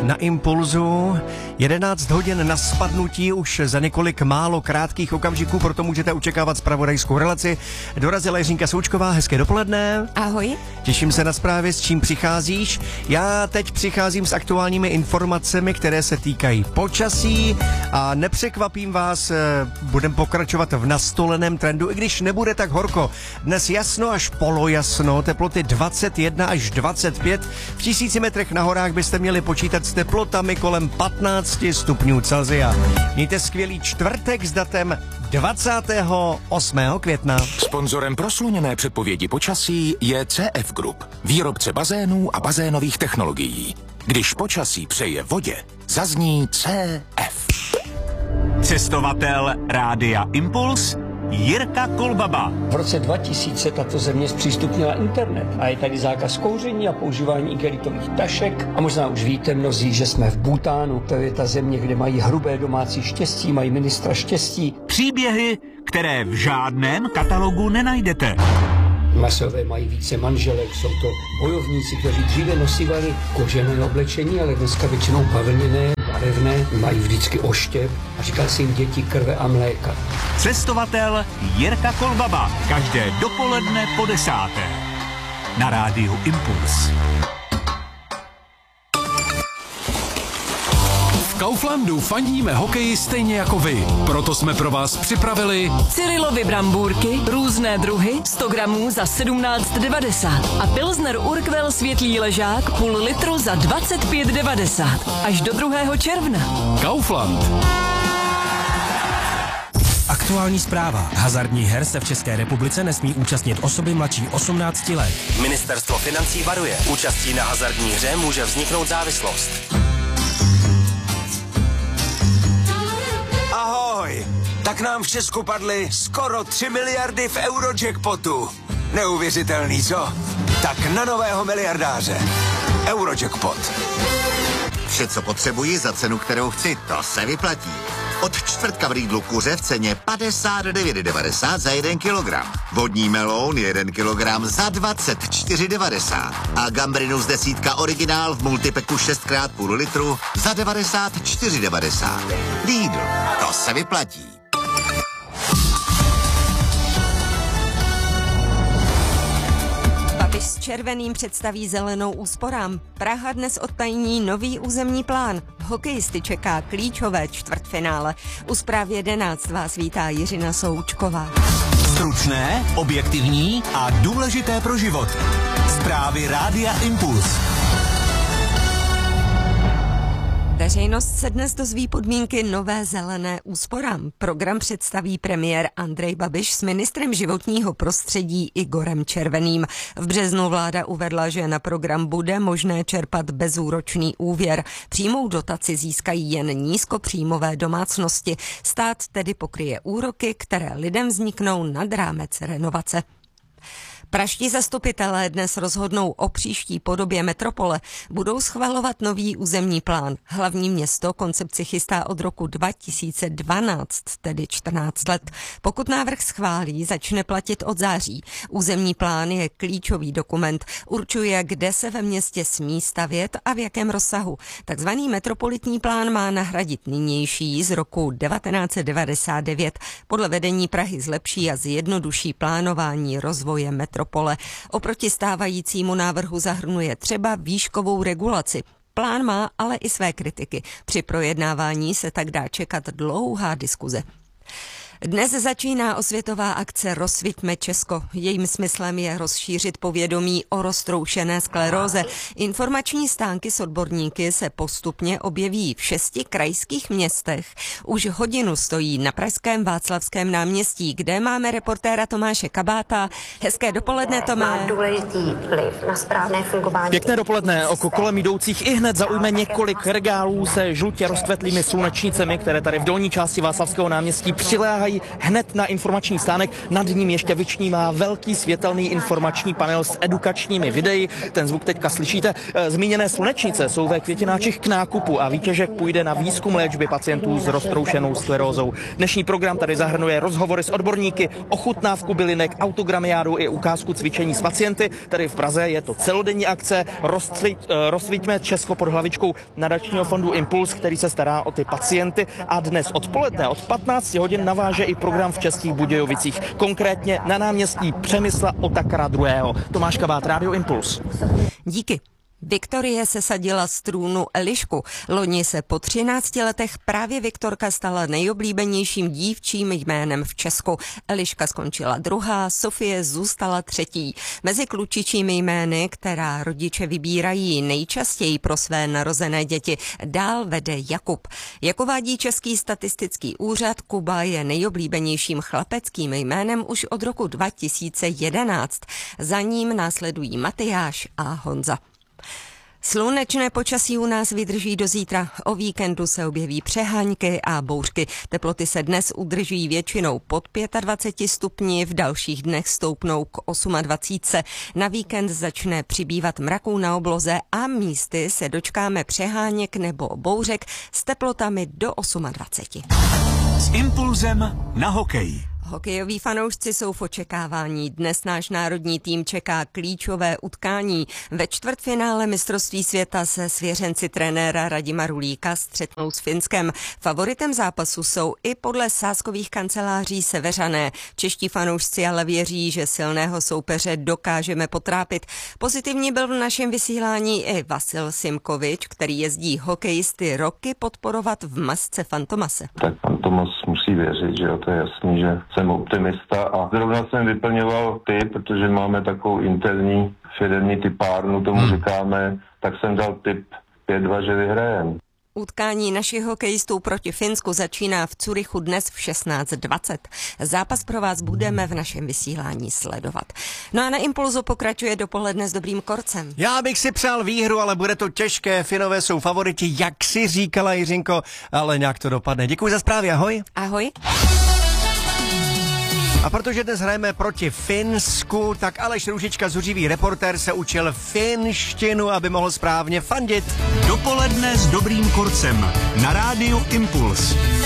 na Impulzu. 11 hodin na spadnutí už za několik málo krátkých okamžiků, proto můžete očekávat zpravodajskou relaci. Dorazila Jiřinka Součková, hezké dopoledne. Ahoj. Těším se na zprávy, s čím přicházíš. Já teď přicházím s aktuálními informacemi, které se týkají počasí a nepřekvapím vás, budeme pokračovat v nastoleném trendu, i když nebude tak horko. Dnes jasno až polojasno, teploty 21 až 25. V 1000 metrech na horách byste měli počítat s teplotami kolem 15 stupňů Celsia. Mějte skvělý čtvrtek s datem 28. května. Sponzorem prosluněné předpovědi počasí je CF Group, výrobce bazénů a bazénových technologií. Když počasí přeje vodě, zazní CF. Cestovatel Rádia Impuls Jirka Kolbaba. V roce 2000 tato země zpřístupnila internet a je tady zákaz kouření a používání igelitových tašek. A možná už víte mnozí, že jsme v Bhutánu. To je ta země, kde mají hrubé domácí štěstí, mají ministra štěstí. Příběhy, které v žádném katalogu nenajdete. Masové mají více manželek, jsou to bojovníci, kteří dříve nosívali kožené oblečení, ale dneska většinou bavlněné, barevné, mají vždycky oštěp a říká se jim děti krve a mléka. Cestovatel Jirka Kolbaba. Každé dopoledne po 10. Na Rádiu Impuls. V Kauflandu fandíme hokeji stejně jako vy. Proto jsme pro vás připravili Cyrilovy brambůrky, různé druhy, 100 gramů za 17,90 a Pilsner Urquell světlý ležák půl litru za 25,90 až do 2. června. Kaufland. Aktuální zpráva. Hazardních her se v České republice nesmí účastnit osoby mladší 18 let. Ministerstvo financí varuje. Účastí na hazardní hře může vzniknout závislost. Ahoj! Tak nám v Česku padly skoro 3 miliardy v Eurojackpotu. Neuvěřitelný, co? Tak na nového miliardáře. Eurojackpot. Vše, co potřebuji za cenu, kterou chci, to se vyplatí. Od čtvrtka v Lidlu kuře v ceně 59,90 za 1 kilogram. Vodní meloun 1 kilogram za 24,90. A gambrinus desítka originál v multipeku 6x půl litru za 94,90. Lidl, to se vyplatí. Babiš s Červeným představí zelenou úsporám. Praha dnes odtajní nový územní plán. Hokejisty čeká klíčové čtvrtfinále. U zprávy 11 vás vítá Jiřina Součková. Stručné, objektivní a důležité pro život. Zprávy Rádia Impuls. Veřejnost se dnes dozví podmínky nové zelené úsporám. Program představí premiér Andrej Babiš s ministrem životního prostředí Igorem Červeným. V březnu vláda uvedla, že na program bude možné čerpat bezúročný úvěr. Přímou dotaci získají jen nízkopříjmové domácnosti. Stát tedy pokryje úroky, které lidem vzniknou nad rámec renovace. Praští zastupitelé dnes rozhodnou o příští podobě metropole. Budou schvalovat nový územní plán. Hlavní město koncepci chystá od roku 2012, tedy 14 let. Pokud návrh schválí, začne platit od září. Územní plán je klíčový dokument. Určuje, kde se ve městě smí stavět a v jakém rozsahu. Takzvaný metropolitní plán má nahradit nynější z roku 1999. Podle vedení Prahy zlepší a zjednoduší plánování rozvoje metropole. Oproti stávajícímu návrhu zahrnuje třeba výškovou regulaci. Plán má ale i své kritiky. Při projednávání se tak dá čekat dlouhá diskuze. Dnes začíná osvětová akce Rozsviťme Česko. Jejím smyslem je rozšířit povědomí o roztroušené skleróze. Informační stánky s odborníky se postupně objeví v 6 krajských městech. Už hodinu stojí na pražském Václavském náměstí, kde máme reportéra Tomáše Kabáta. Hezké dopoledne, Tomé. Má důležitý vliv na správné fungování. Pěkné dopoledne. Oko kolem jdoucích i hned zaujme několik regálů se žlutě rozkvetlými slunečnicemi, které tady v dolní části Václavského náměstí přiléhají koukají hned na informační stánek, nad ním ještě vyčnívá velký světelný informační panel s edukačními videi. Ten zvuk teďka slyšíte. Zmíněné slunečnice jsou ve květináčích k nákupu a výtěžek půjde na výzkum léčby pacientů s roztroušenou sklerózou. Dnešní program tady zahrnuje rozhovory s odborníky, ochutnávku bylinek, autogramiádu i ukázku cvičení s pacienty. Tady v Praze je to celodenní akce Rozsvíťme Česko pod hlavičkou nadačního fondu Impuls, který se stará o ty pacienty, a dnes odpoledne od 15 hodin naváže i program v Českých Budějovicích, konkrétně na náměstí Přemysla Otakara II. Tomáš Kabát, Rádio Impuls. Díky. Viktorie sesadila z trůnu Elišku. Loni se po 13 letech právě Viktorka stala nejoblíbenějším dívčím jménem v Česku. Eliška skončila druhá, Sofie zůstala třetí. Mezi klučičími jmény, která rodiče vybírají nejčastěji pro své narozené děti, dál vede Jakub. Jak uvádí Český statistický úřad, Kuba je nejoblíbenějším chlapeckým jménem už od roku 2011. Za ním následují Matyáš a Honza. Slunečné počasí u nás vydrží do zítra. O víkendu se objeví přeháňky a bouřky. Teploty se dnes udrží většinou pod 25 stupni, v dalších dnech stoupnou k 28. Na víkend začne přibývat mraků na obloze a místy se dočkáme přeháněk nebo bouřek s teplotami do 28. S impulzem na hokej. Hokejoví fanoušci jsou v očekávání. Dnes náš národní tým čeká klíčové utkání. Ve čtvrtfinále mistrovství světa se svěřenci trenéra Radima Rulíka střetnou s Finskem. Favoritem zápasu jsou i podle sázkových kanceláří Seveřané. Čeští fanoušci ale věří, že silného soupeře dokážeme potrápit. Pozitivní byl v našem vysílání i Vasil Simkovič, který jezdí hokejisty roky podporovat v masce Fantomase. Tak Fantomas musí věřit, že jo, to je jasný, že jsem optimista a zrovna jsem vyplňoval typ, protože máme takovou interní firemní typárnu, tomu říkáme, tak jsem dal typ 5-2, že vyhrajem. Utkání našich hokejistů proti Finsku začíná v Curychu dnes v 16:20. Zápas pro vás budeme v našem vysílání sledovat. No a na Impulzu pokračuje dopoledne s dobrým korcem. Já bych si přál výhru, ale bude to těžké. Finové jsou favoriti, jak si říkala Jiřinko, ale nějak to dopadne. Děkuji za zprávy, ahoj. Ahoj. A protože dnes hrajeme proti Finsku, tak Aleš Růžička, zuřivý reportér, se učil finštinu, aby mohl správně fandit. Dopoledne s dobrým korcem na Rádiu Impuls.